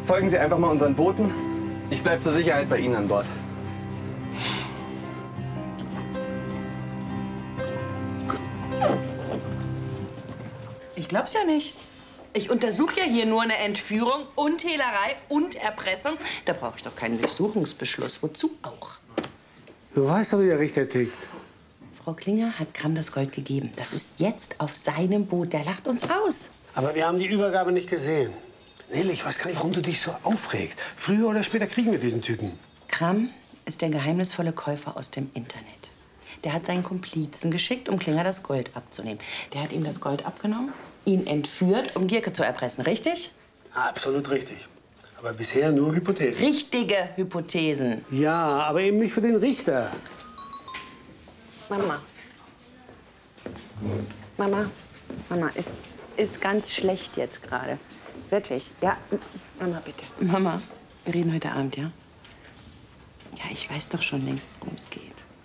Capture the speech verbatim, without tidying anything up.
Folgen Sie einfach mal unseren Booten. Ich bleibe zur Sicherheit bei Ihnen an Bord. Ich glaub's ja nicht. Ich untersuche ja hier nur eine Entführung und Hehlerei und Erpressung. Da brauche ich doch keinen Durchsuchungsbeschluss. Wozu auch? Du weißt doch, wie der Richter tickt. Frau Klinger hat Kram das Gold gegeben. Das ist jetzt auf seinem Boot. Der lacht uns aus. Aber wir haben die Übergabe nicht gesehen. Nele, ich weiß gar nicht, warum du dich so aufregst. Früher oder später kriegen wir diesen Typen. Kram ist der geheimnisvolle Käufer aus dem Internet. Der hat seinen Komplizen geschickt, um Klinger das Gold abzunehmen. Der hat ihm das Gold abgenommen, ihn entführt, um Gierke zu erpressen, richtig? Absolut richtig. Aber bisher nur Hypothesen. Richtige Hypothesen. Ja, aber eben nicht für den Richter. Mama. Mama. Mama, ist, ist ganz schlecht jetzt gerade. Wirklich. Ja, Mama, bitte. Mama, wir reden heute Abend, ja? Ja, ich weiß doch schon längst, worum es geht.